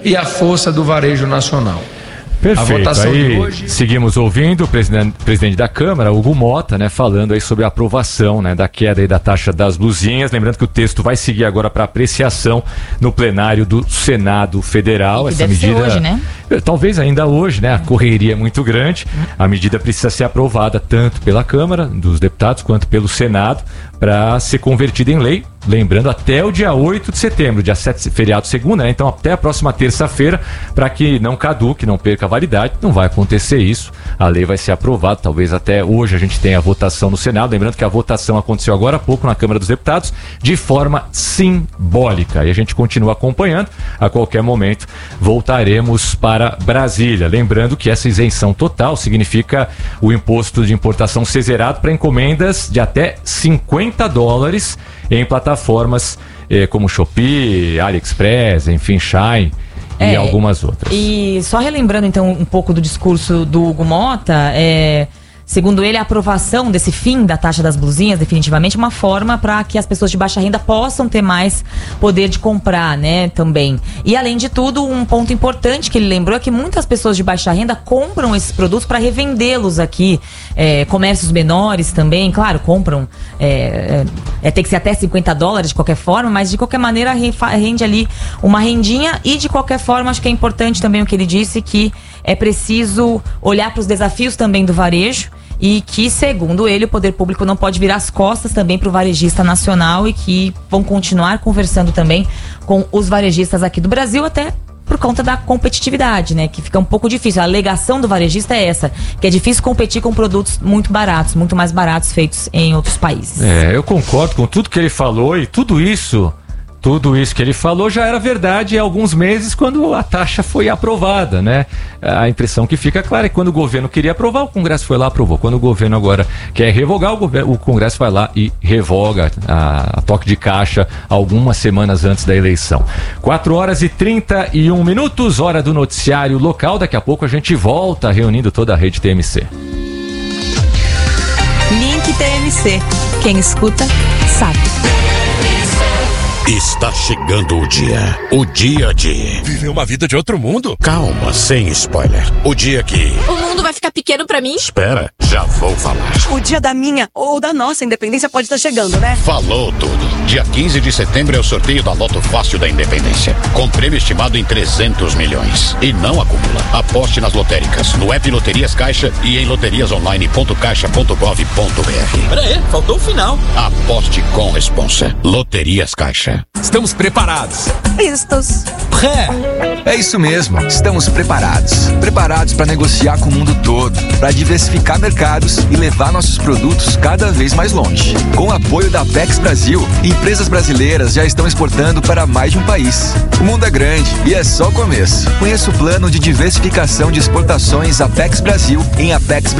e a força do varejo nacional. Perfeito. A votação aí, de hoje... seguimos ouvindo o presidente da Câmara, Hugo Mota, né, falando aí sobre a aprovação, né, da queda aí da taxa das blusinhas. Lembrando que o texto vai seguir agora para apreciação no plenário do Senado Federal. Que essa deve medida, ser hoje, né? Talvez ainda hoje, né? A correria é muito grande. A medida precisa ser aprovada tanto pela Câmara dos Deputados quanto pelo Senado para ser convertida em lei. Lembrando, até o dia 8 de setembro, dia 7, feriado segunda, né? Então até a próxima terça-feira, para que não caduque, não perca a validade. Não vai acontecer isso. A lei vai ser aprovada, talvez até hoje a gente tenha a votação no Senado. Lembrando que a votação aconteceu agora há pouco na Câmara dos Deputados, de forma simbólica. E a gente continua acompanhando. A qualquer momento voltaremos para Brasília. Lembrando que essa isenção total significa o imposto de importação ser zerado para encomendas de até $50 em plataformas como Shopee, AliExpress, enfim, Shine e algumas outras. E só relembrando então um pouco do discurso do Hugo Mota, segundo ele, a aprovação desse fim da taxa das blusinhas, definitivamente, é uma forma para que as pessoas de baixa renda possam ter mais poder de comprar, né, também. E, além de tudo, um ponto importante que ele lembrou é que muitas pessoas de baixa renda compram esses produtos para revendê-los aqui. Comércios menores também, claro, compram. Tem que ser até $50 de qualquer forma, mas, de qualquer maneira, rende ali uma rendinha. E, de qualquer forma, acho que é importante também o que ele disse, que é preciso olhar para os desafios também do varejo. E que, segundo ele, o poder público não pode virar as costas também para o varejista nacional e que vão continuar conversando também com os varejistas aqui do Brasil, até por conta da competitividade, né? Que fica um pouco difícil. A alegação do varejista é essa, que é difícil competir com produtos muito baratos, muito mais baratos feitos em outros países. Eu concordo com tudo que ele falou e tudo isso que ele falou já era verdade há alguns meses quando a taxa foi aprovada, né? A impressão que fica clara é que quando o governo queria aprovar, o Congresso foi lá e aprovou. Quando o governo agora quer revogar, o Congresso vai lá e revoga a toque de caixa algumas semanas antes da eleição. 4h31, hora do noticiário local. Daqui a pouco a gente volta reunindo toda a rede TMC. Link TMC. Quem escuta, sabe. Está chegando o dia de viver uma vida de outro mundo. Calma, sem spoiler. O dia que o mundo vai ficar pequeno pra mim? Espera, já vou falar. O dia da minha ou da nossa independência pode estar chegando, né? Falou tudo. Dia 15 de setembro é o sorteio da Loto Fácil da Independência, com prêmio estimado em 300 milhões. E não acumula. Aposte nas lotéricas, no app Loterias Caixa e em loteriasonline.caixa.gov.br. Peraí, faltou o final. Aposte com responsa. Loterias Caixa. Estamos preparados. Vistos. É isso mesmo, estamos preparados. Preparados para negociar com o mundo todo, para diversificar mercados e levar nossos produtos cada vez mais longe. Com o apoio da Apex Brasil, empresas brasileiras já estão exportando para mais de um país. O mundo é grande e é só o começo. Conheça o plano de diversificação de exportações Apex Brasil em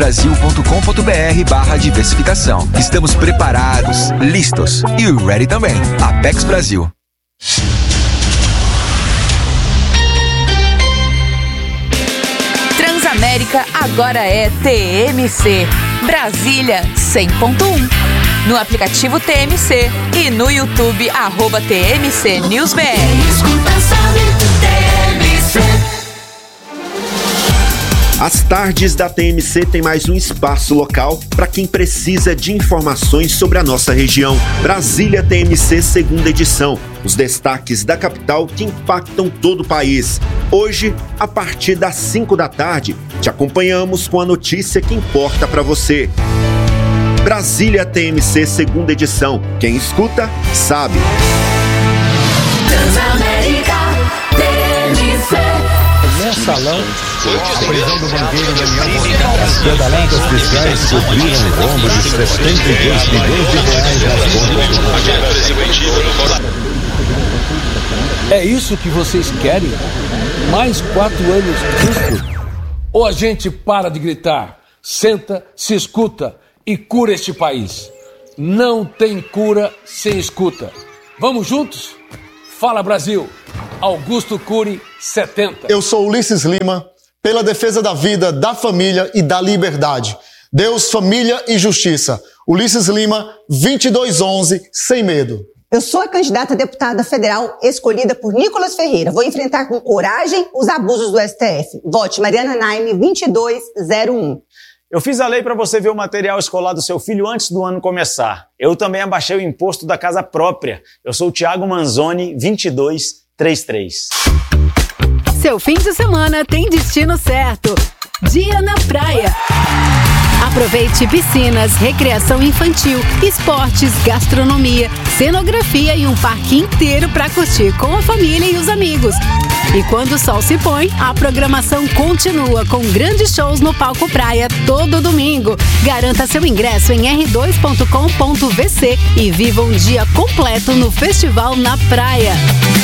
apexbrasil.com.br/diversificação. Estamos preparados, listos e ready também. Apex Brasil. Transamérica agora é TMC. Brasília 100.1. No aplicativo TMC e no YouTube @TMC News BR. As tardes da TMC tem mais um espaço local para quem precisa de informações sobre a nossa região. Brasília TMC, segunda edição. Os destaques da capital que impactam todo o país. Hoje, a partir das 5 da tarde, te acompanhamos com a notícia que importa para você. Brasília TMC, segunda edição. Quem escuta, sabe. Transamérica TMC. Mensalão, a prisão do banqueiro Daniel Volcano. As pedaladas fiscais cobriram o rombo de 72 milhões de reais nas contas. É isso que vocês querem? Mais 4 anos disso? Ou a gente para de gritar, senta, se escuta e cura este país? Não tem cura sem escuta. Vamos juntos? Fala Brasil! Augusto Cury, 70. Eu sou Ulisses Lima, pela defesa da vida, da família e da liberdade. Deus, família e justiça. Ulisses Lima, 2211, sem medo. Eu sou a candidata a deputada federal escolhida por Nicolas Ferreira. Vou enfrentar com coragem os abusos do STF. Vote Mariana Naime 2201. Eu fiz a lei para você ver o material escolar do seu filho antes do ano começar. Eu também abaixei o imposto da casa própria. Eu sou o Thiago Manzoni 2233. Seu fim de semana tem destino certo. Dia na praia. Aproveite piscinas, recreação infantil, esportes, gastronomia, cenografia e um parque inteiro para curtir com a família e os amigos. E quando o sol se põe, a programação continua com grandes shows no Palco Praia todo domingo. Garanta seu ingresso em r2.com.vc e viva um dia completo no Festival na Praia.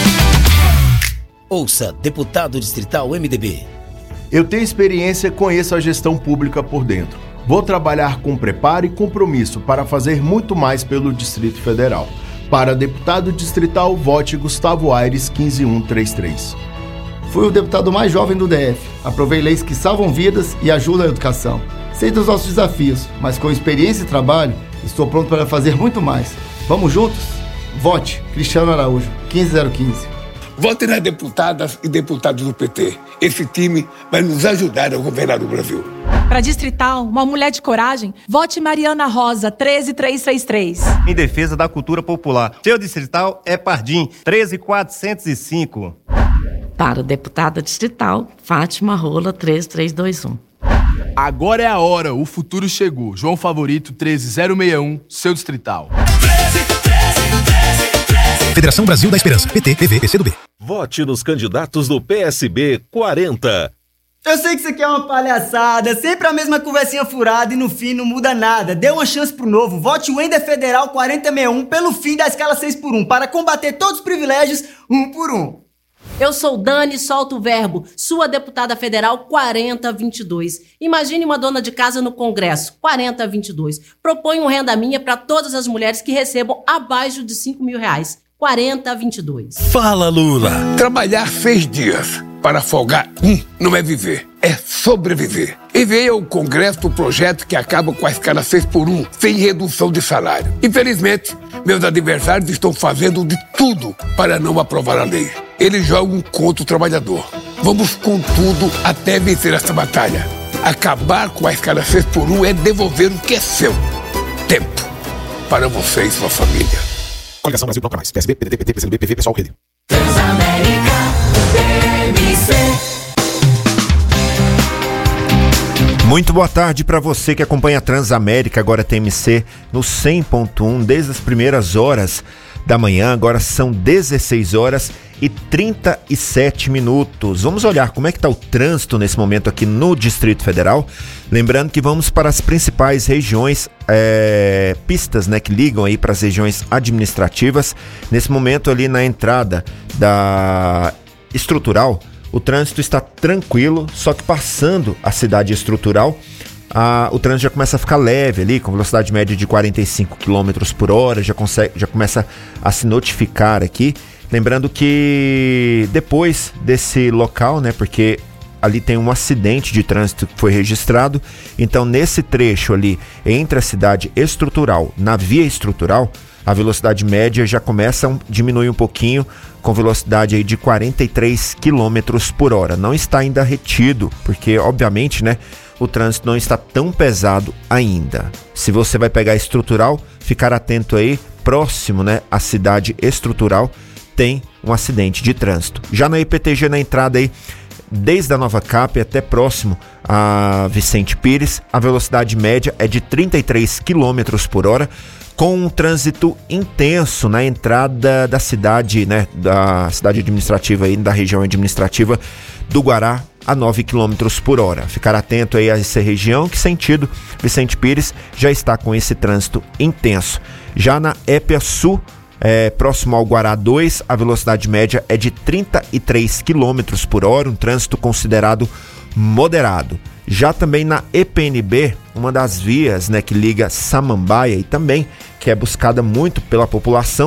Ouça Deputado Distrital MDB. Eu tenho experiência e conheço a gestão pública por dentro. Vou trabalhar com preparo e compromisso para fazer muito mais pelo Distrito Federal. Para deputado distrital, vote Gustavo Aires 15133. Fui o deputado mais jovem do DF. Aprovei leis que salvam vidas e ajudam a educação. Sei dos nossos desafios, mas com experiência e trabalho, estou pronto para fazer muito mais. Vamos juntos? Vote Cristiano Araújo 15015. Vote nas deputadas e deputados do PT. Esse time vai nos ajudar a governar o Brasil. Para distrital, uma mulher de coragem, vote Mariana Rosa 13333. Em defesa da cultura popular. Seu distrital é Pardim 13405. Para deputada distrital, Fátima Rola 13321. Agora é a hora, o futuro chegou. João Favorito 13061, seu distrital. Federação Brasil da Esperança, PT, PV, PCdoB. Vote nos candidatos do PSB 40. Eu sei que isso aqui é uma palhaçada, sempre a mesma conversinha furada e no fim não muda nada. Dê uma chance pro novo, vote o Ender Federal 4061 pelo fim da escala 6x1, para combater todos os privilégios 1 por 1. Eu sou Dani Solta o Verbo, sua deputada federal 4022. Imagine uma dona de casa no Congresso, 4022. Proponho um renda minha para todas as mulheres que recebam abaixo de R$5.000. 4022. Fala, Lula! Trabalhar 6 dias para folgar não é viver, é sobreviver. Enviei ao Congresso o projeto que acaba com a escala 6x1, sem redução de salário. Infelizmente, meus adversários estão fazendo de tudo para não aprovar a lei. Eles jogam contra o trabalhador. Vamos com tudo até vencer essa batalha. Acabar com a escala 6x1 é devolver o que é seu. Tempo para você e sua família. Coligação Brasil Toca Mais. PSB, PDT, PT, PCdoB, PV, Pessoal, Rede. Transamérica, TMC. Muito boa tarde para você que acompanha a Transamérica, agora TMC no 100.1 desde as primeiras horas da manhã. Agora são 16 horas e 37 minutos. Vamos olhar como é que está o trânsito nesse momento aqui no Distrito Federal. Lembrando que vamos para as principais regiões, pistas, né, que ligam aí para as regiões administrativas. Nesse momento ali na entrada da Estrutural, o trânsito está tranquilo, só que passando a cidade Estrutural, o trânsito já começa a ficar leve ali, com velocidade média de 45 km por hora, já começa a se notificar aqui. Lembrando que depois desse local, né, porque ali tem um acidente de trânsito que foi registrado, então nesse trecho ali, entre a cidade Estrutural, na via Estrutural, a velocidade média já começa a diminuir um pouquinho, com velocidade aí de 43 km por hora. Não está ainda retido, porque obviamente, né, o trânsito não está tão pesado ainda. Se você vai pegar a Estrutural, ficar atento aí, próximo, né, à cidade Estrutural, tem um acidente de trânsito. Já na IPTG, na entrada aí, desde a Nova Cap até próximo a Vicente Pires, a velocidade média é de 33 km por hora, com um trânsito intenso na entrada da cidade, né, da cidade administrativa aí, da região administrativa do Guará, a 9 km por hora. Ficar atento aí a essa região, que sentido Vicente Pires já está com esse trânsito intenso. Já na Épia Sul, próximo ao Guará 2, a velocidade média é de 33 km por hora, um trânsito considerado moderado. Já também na EPNB, uma das vias, né, que liga Samambaia e também que é buscada muito pela população,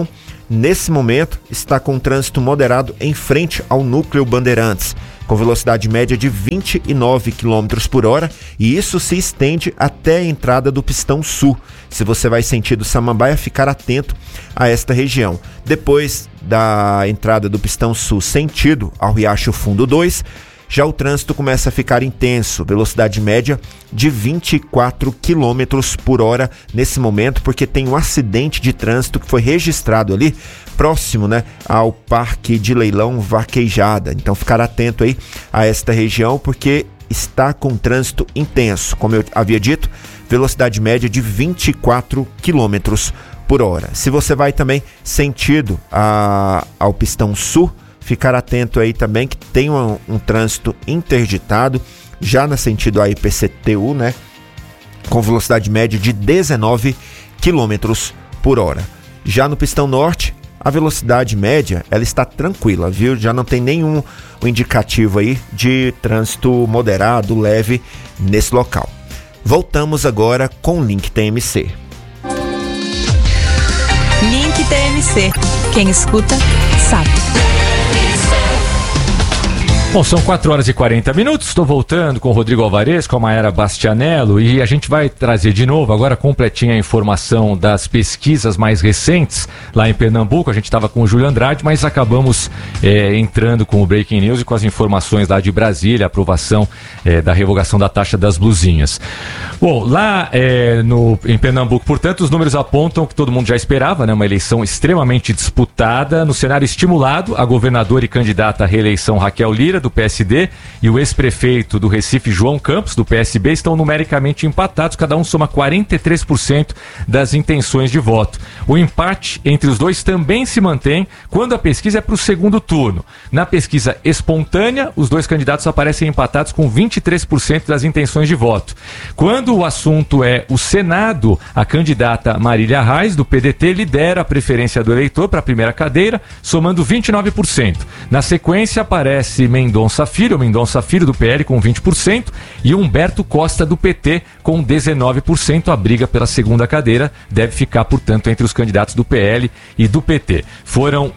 nesse momento, está com trânsito moderado em frente ao núcleo Bandeirantes, com velocidade média de 29 km por hora, e isso se estende até a entrada do Pistão Sul. Se você vai sentido Samambaia, ficar atento a esta região. Depois da entrada do Pistão Sul sentido ao Riacho Fundo 2, já o trânsito começa a ficar intenso, velocidade média de 24 km por hora nesse momento, porque tem um acidente de trânsito que foi registrado ali próximo, né, ao Parque de Leilão Vaquejada. Então ficar atento aí a esta região, porque está com trânsito intenso. Como eu havia dito, velocidade média de 24 km por hora. Se você vai também sentido ao Pistão Sul, ficar atento aí também que tem um trânsito interditado já no sentido IPCTU, né, com velocidade média de 19 km por hora. Já no Pistão Norte, a velocidade média ela está tranquila, viu? Já não tem nenhum indicativo aí de trânsito moderado, leve nesse local. Voltamos agora com o Link TMC. Link TMC. Quem escuta, sabe. Bom, são 4 horas e 40 minutos, estou voltando com o Rodrigo Alvarez, com a Mayara Bastianello, e a gente vai trazer de novo, agora completinha a informação das pesquisas mais recentes lá em Pernambuco. A gente estava com o Júlio Andrade, mas acabamos entrando com o Breaking News e com as informações lá de Brasília, a aprovação da revogação da taxa das blusinhas. Bom, lá em Pernambuco, portanto, os números apontam que todo mundo já esperava, né? Uma eleição extremamente disputada, no cenário estimulado, a governadora e candidata à reeleição Raquel Lira, do PSD, e o ex-prefeito do Recife, João Campos, do PSB, estão numericamente empatados, cada um soma 43% das intenções de voto. O empate entre os dois também se mantém quando a pesquisa é para o segundo turno. Na pesquisa espontânea, os dois candidatos aparecem empatados com 23% das intenções de voto. Quando o assunto é o Senado, a candidata Marília Reis, do PDT, lidera a preferência do eleitor para a primeira cadeira, somando 29%. Na sequência, aparece Mendonça Filho do PL com 20% e Humberto Costa do PT com 19%. A briga pela segunda cadeira deve ficar, portanto, entre os candidatos do PL e do PT. Foram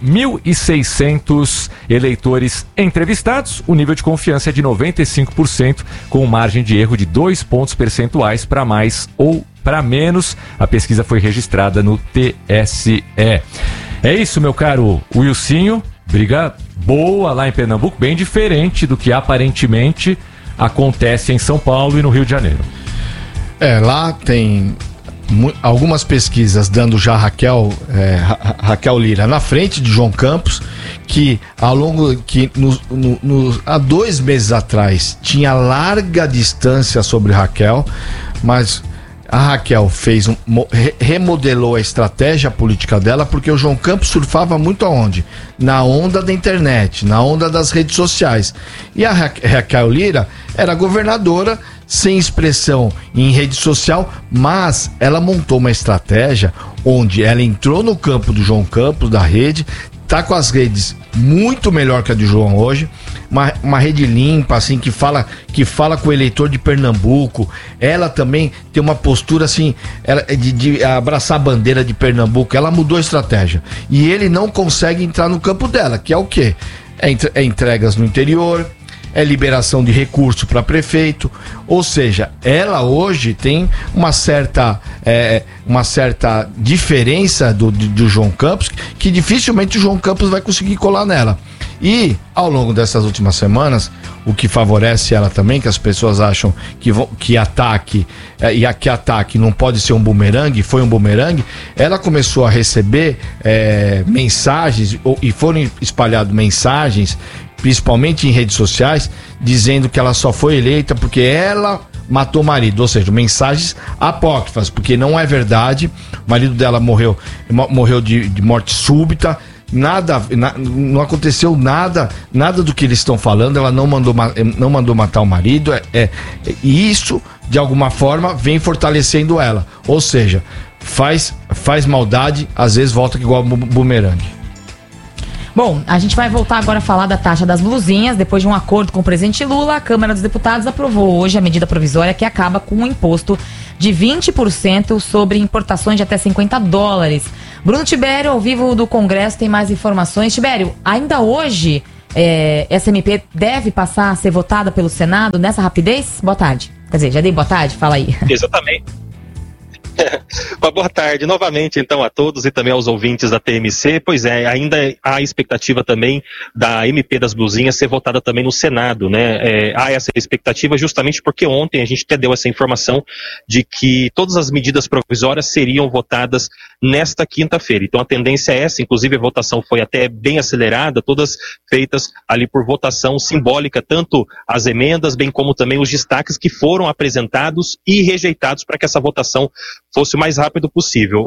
1.600 eleitores entrevistados, o nível de confiança é de 95%, com margem de erro de 2 pontos percentuais para mais ou para menos. A pesquisa foi registrada no TSE. É isso, meu caro Wilsinho. Briga boa lá em Pernambuco, bem diferente do que aparentemente acontece em São Paulo e no Rio de Janeiro. Lá tem algumas pesquisas dando já Raquel Lira na frente de João Campos, que ao longo há 2 meses atrás tinha larga distância sobre Raquel, mas a Raquel remodelou a estratégia política dela, porque o João Campos surfava muito aonde? Na onda da internet, na onda das redes sociais. E a Raquel Lira era governadora sem expressão em rede social, mas ela montou uma estratégia onde ela entrou no campo do João Campos, da rede, tá com as redes muito melhor que a de João hoje, uma rede limpa, assim, que fala com o eleitor de Pernambuco. Ela também tem uma postura assim, de abraçar a bandeira de Pernambuco. Ela mudou a estratégia e ele não consegue entrar no campo dela, que é o quê? É entregas no interior, é liberação de recurso para prefeito, ou seja, ela hoje tem uma certa diferença do João Campos, que dificilmente o João Campos vai conseguir colar nela. E ao longo dessas últimas semanas, o que favorece ela também, que as pessoas acham que ataque não pode ser um bumerangue, foi um bumerangue, ela começou a receber mensagens, e foram espalhadas mensagens, principalmente em redes sociais, dizendo que ela só foi eleita porque ela matou o marido, ou seja, mensagens apócrifas, porque não é verdade. O marido dela morreu de morte súbita, não aconteceu nada do que eles estão falando. Ela não mandou matar o marido, e isso de alguma forma vem fortalecendo ela, ou seja, faz maldade, às vezes volta igual bumerangue. Bom, a gente vai voltar agora a falar da taxa das blusinhas. Depois de um acordo com o presidente Lula, a Câmara dos Deputados aprovou hoje a medida provisória que acaba com um imposto de 20% sobre importações de até $50. Bruno Tibério, ao vivo do Congresso, tem mais informações. Tibério, ainda hoje essa MP deve passar a ser votada pelo Senado nessa rapidez? Boa tarde. Quer dizer, já dei boa tarde? Fala aí. Exatamente. Boa tarde novamente então a todos e também aos ouvintes da TMC. Pois é, ainda há expectativa também da MP das blusinhas ser votada também no Senado, né? Há essa expectativa justamente porque ontem a gente até deu essa informação de que todas as medidas provisórias seriam votadas nesta quinta-feira. Então a tendência é essa, inclusive a votação foi até bem acelerada, todas feitas ali por votação simbólica, tanto as emendas, bem como também os destaques que foram apresentados e rejeitados para que essa votação fosse o mais rápido possível.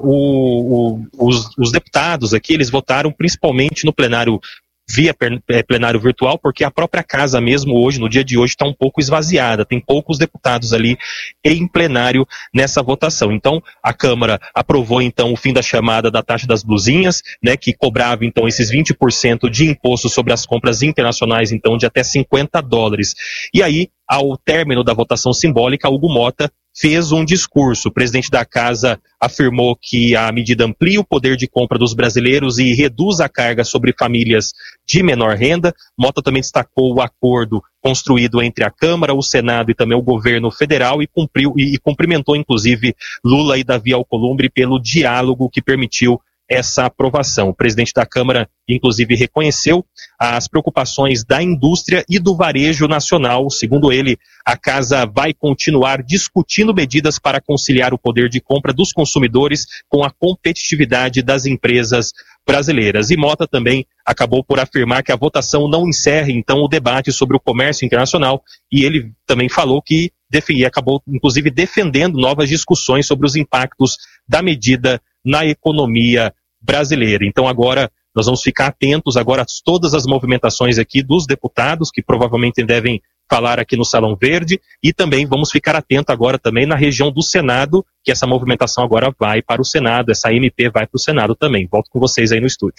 Os deputados aqui, eles votaram principalmente no plenário via plenário virtual, porque a própria casa mesmo hoje, no dia de hoje, está um pouco esvaziada, tem poucos deputados ali em plenário nessa votação. Então, a Câmara aprovou então o fim da chamada da taxa das blusinhas, né, que cobrava então esses 20% de imposto sobre as compras internacionais, então de até $50. E aí, ao término da votação simbólica, Hugo Mota fez um discurso. O presidente da casa afirmou que a medida amplia o poder de compra dos brasileiros e reduz a carga sobre famílias de menor renda. Mota também destacou o acordo construído entre a Câmara, o Senado e também o governo federal e cumprimentou inclusive Lula e Davi Alcolumbre pelo diálogo que permitiu essa aprovação. O presidente da Câmara, inclusive, reconheceu as preocupações da indústria e do varejo nacional. Segundo ele, a casa vai continuar discutindo medidas para conciliar o poder de compra dos consumidores com a competitividade das empresas brasileiras. E Mota também acabou por afirmar que a votação não encerre, então, o debate sobre o comércio internacional, e ele também falou que acabou, inclusive, defendendo novas discussões sobre os impactos da medida na economia brasileira. Então agora nós vamos ficar atentos agora a todas as movimentações aqui dos deputados, que provavelmente devem falar aqui no Salão Verde, e também vamos ficar atento agora também na região do Senado, que essa movimentação agora vai para o Senado, essa MP vai para o Senado também. Volto com vocês aí no estúdio.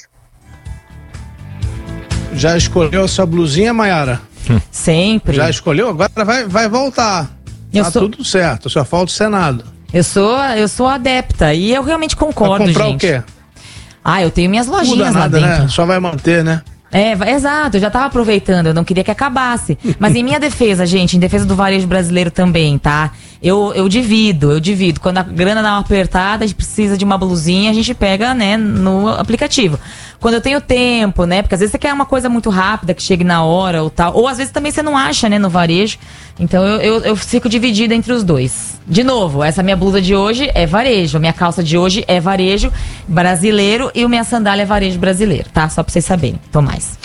Já escolheu a sua blusinha, Mayara? Sempre. Já escolheu? Agora vai voltar. Tudo certo, só falta o Senado. Eu sou adepta e eu realmente concordo, gente. Vai comprar o quê? Eu tenho minhas lojinhas lá dentro. Né? Só vai manter, né? Exato, eu já tava aproveitando, eu não queria que acabasse. Mas em minha defesa, gente, em defesa do varejo brasileiro também, tá? Eu divido. Quando a grana dá uma apertada, a gente precisa de uma blusinha, a gente pega, né, no aplicativo. Quando eu tenho tempo, né, porque às vezes você quer uma coisa muito rápida, que chegue na hora ou tal, ou às vezes também você não acha, né, no varejo. Então eu fico dividida entre os dois. De novo, essa minha blusa de hoje é varejo, a minha calça de hoje é varejo brasileiro e a minha sandália é varejo brasileiro, tá? Só pra vocês saberem. Tomás.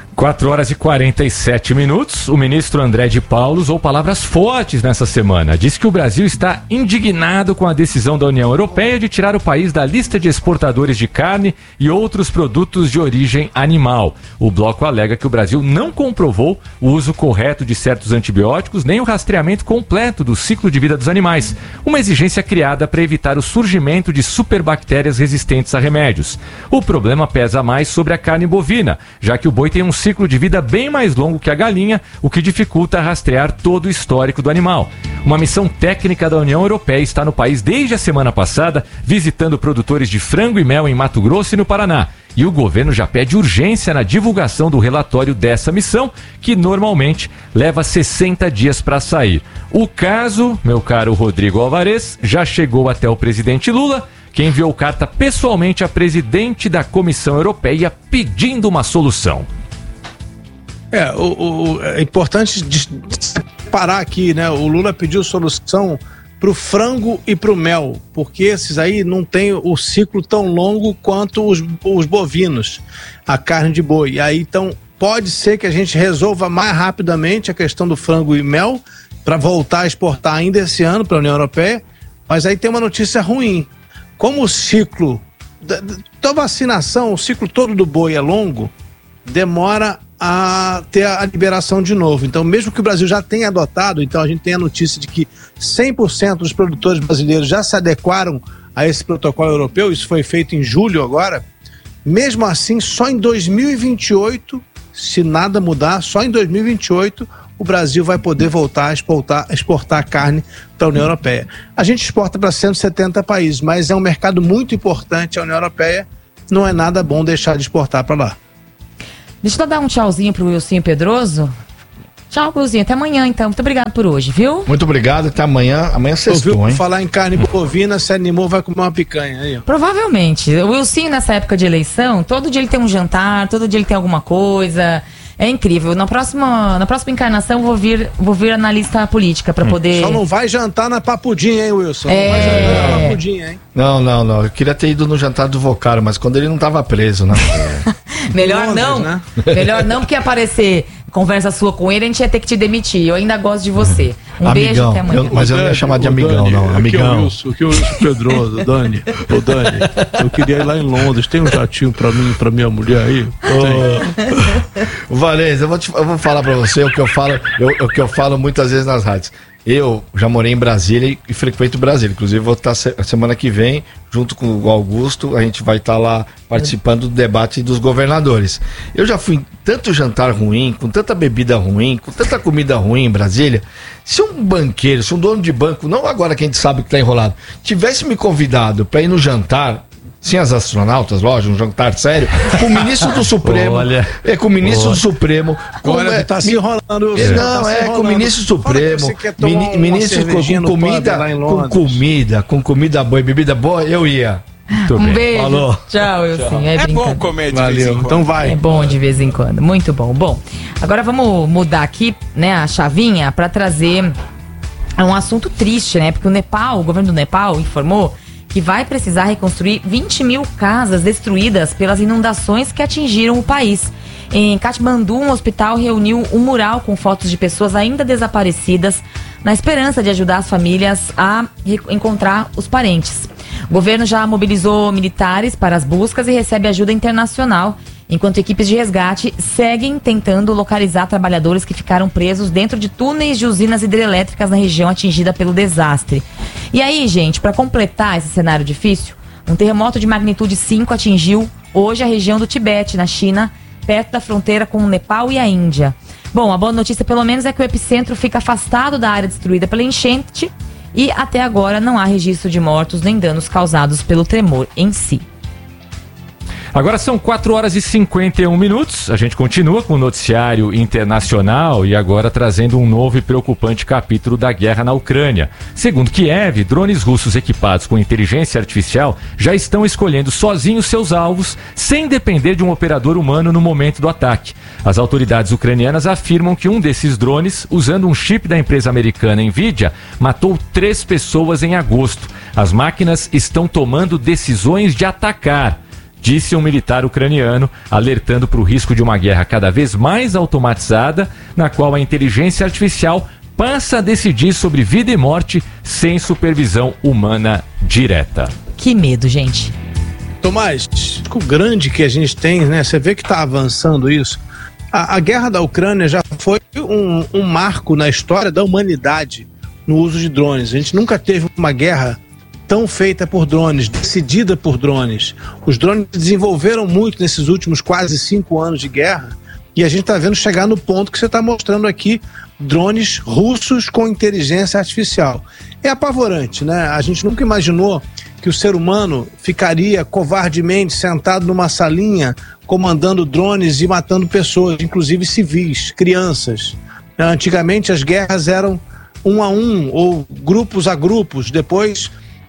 4h47. O ministro André de Paulo usou palavras fortes nessa semana. Disse que o Brasil está indignado com a decisão da União Europeia de tirar o país da lista de exportadores de carne e outros produtos de origem animal. O bloco alega que o Brasil não comprovou o uso correto de certos antibióticos nem o rastreamento completo do ciclo de vida dos animais, uma exigência criada para evitar o surgimento de superbactérias resistentes a remédios. O problema pesa mais sobre a carne bovina, já que o boi tem um ciclo de vida bem mais longo que a galinha, o que dificulta rastrear todo o histórico do animal. Uma missão técnica da União Europeia está no país desde a semana passada, visitando produtores de frango e mel em Mato Grosso e no Paraná. E o governo já pede urgência na divulgação do relatório dessa missão, que normalmente leva 60 dias para sair. O caso, meu caro Rodrigo Alvarez, já chegou até o presidente Lula, que enviou carta pessoalmente à presidente da Comissão Europeia pedindo uma solução. É importante parar aqui, né? O Lula pediu solução pro frango e pro mel, porque esses aí não tem o ciclo tão longo quanto os bovinos, a carne de boi. E aí, então, pode ser que a gente resolva mais rapidamente a questão do frango e mel para voltar a exportar ainda esse ano para a União Europeia, mas aí tem uma notícia ruim. Como o ciclo da vacinação, o ciclo todo do boi é longo, demora a ter a liberação de novo. Então, mesmo que o Brasil já tenha adotado, então a gente tem a notícia de que 100% dos produtores brasileiros já se adequaram a esse protocolo europeu, isso foi feito em julho agora, mesmo assim, só em 2028, se nada mudar, só em 2028 o Brasil vai poder voltar a exportar carne para a União Europeia. A gente exporta para 170 países, mas é um mercado muito importante, a União Europeia. Não é nada bom deixar de exportar para lá. Deixa eu dar um tchauzinho pro Wilson Pedroso. Tchau, Wilson. Até amanhã, então. Muito obrigado por hoje, viu? Muito obrigado. Até amanhã. Amanhã sextou, hein? Falar em carne bovina, se animou, vai comer uma picanha aí, ó. Provavelmente. O Wilson, nessa época de eleição, todo dia ele tem um jantar, todo dia ele tem alguma coisa. É incrível. Na próxima encarnação, vou vir analista política pra poder... Só não vai jantar na Papudinha, hein, Wilson? Não vai jantar na Papudinha, hein? Não. Eu queria ter ido no jantar do Vocaro, mas quando ele não tava preso, né? Melhor Londres, não, né? Melhor não, porque aparecer conversa sua com ele, a gente ia ter que te demitir. Eu ainda gosto de você. Um amigão, beijo, até amanhã. Mas eu não ia chamar de amigão, Dani, não. Amigão. Aqui é o Wilson Pedroso, Dani. Ô, Dani, eu queria ir lá em Londres. Tem um jatinho pra mim e pra minha mulher aí? Valês, eu vou falar pra você o que eu falo muitas vezes nas rádios. Eu já morei em Brasília e frequento Brasília. Inclusive, vou estar semana que vem, junto com o Augusto, a gente vai estar lá participando do debate dos governadores. Eu já fui em tanto jantar ruim, com tanta bebida ruim, com tanta comida ruim em Brasília. Se um banqueiro, se um dono de banco, não agora que a gente sabe que está enrolado, tivesse me convidado para ir no jantar, sem as astronautas, lógico, um jantar sério, com o ministro do Supremo. Olha, com o ministro do Supremo. Agora tá se enrolando. Com o ministro Supremo, ministro com comida boa e bebida boa, eu ia. Um beijo. Falou. Tchau, Wilson. É bom comer de vez em quando. Então vai. É bom de vez em quando. Muito bom. Bom, agora vamos mudar aqui, né, a chavinha para trazer um assunto triste, né? Porque o governo do Nepal informou que vai precisar reconstruir 20 mil casas destruídas pelas inundações que atingiram o país. Em Katmandu, um hospital reuniu um mural com fotos de pessoas ainda desaparecidas, na esperança de ajudar as famílias a encontrar os parentes. O governo já mobilizou militares para as buscas e recebe ajuda internacional, enquanto equipes de resgate seguem tentando localizar trabalhadores que ficaram presos dentro de túneis de usinas hidrelétricas na região atingida pelo desastre. E aí, gente, para completar esse cenário difícil, um terremoto de magnitude 5 atingiu hoje a região do Tibete, na China, perto da fronteira com o Nepal e a Índia. Bom, a boa notícia pelo menos é que o epicentro fica afastado da área destruída pela enchente e até agora não há registro de mortos nem danos causados pelo tremor em si. Agora são 4h51. A gente continua com o noticiário internacional e agora trazendo um novo e preocupante capítulo da guerra na Ucrânia. Segundo Kiev, drones russos equipados com inteligência artificial já estão escolhendo sozinhos seus alvos, sem depender de um operador humano no momento do ataque. As autoridades ucranianas afirmam que um desses drones, usando um chip da empresa americana Nvidia, matou 3 pessoas em agosto. As máquinas estão tomando decisões de atacar, disse um militar ucraniano, alertando para o risco de uma guerra cada vez mais automatizada, na qual a inteligência artificial passa a decidir sobre vida e morte sem supervisão humana direta. Que medo, gente. Tomás, o grande que a gente tem, né? Você vê que está avançando isso. A guerra da Ucrânia já foi um marco na história da humanidade no uso de drones. A gente nunca teve uma guerra tão feita por drones, decidida por drones. Os drones desenvolveram muito nesses últimos quase 5 anos de guerra e a gente está vendo chegar no ponto que você está mostrando aqui, drones russos com inteligência artificial. É apavorante, né? A gente nunca imaginou que o ser humano ficaria covardemente sentado numa salinha comandando drones e matando pessoas, inclusive civis, crianças. Antigamente as guerras eram 1 a 1 ou grupos a grupos, depois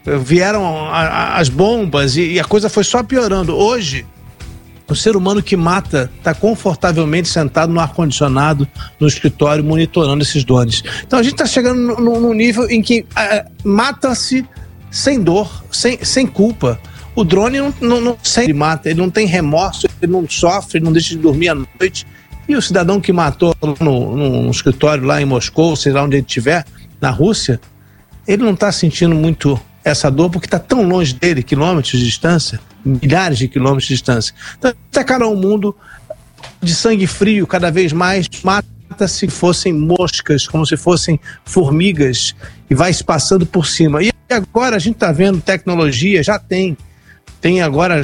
vieram as bombas e a coisa foi só piorando. Hoje, o ser humano que mata está confortavelmente sentado no ar-condicionado, no escritório, monitorando esses drones. Então a gente está chegando num nível em que mata-se sem dor, sem culpa. O drone não sempre mata, ele não tem remorso, ele não sofre, ele não deixa de dormir à noite. E o cidadão que matou no escritório lá em Moscou, sei lá onde ele estiver, na Rússia, ele não está sentindo muito essa dor porque está tão longe dele, quilômetros de distância, milhares de quilômetros de distância. Então, atacaram um mundo de sangue frio, cada vez mais mata se fossem moscas, como se fossem formigas, e vai se passando por cima. E agora a gente está vendo tecnologia, já tem agora,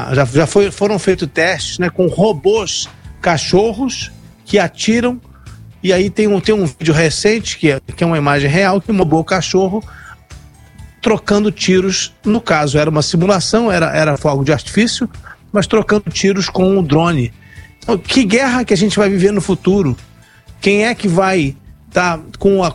foram feitos testes, né, com robôs cachorros que atiram E aí tem um vídeo recente, que é uma imagem real, que mostrou o cachorro trocando tiros. No caso, era uma simulação, era fogo de artifício, mas trocando tiros com o drone. Então, que guerra que a gente vai viver no futuro? Quem é que vai estar com a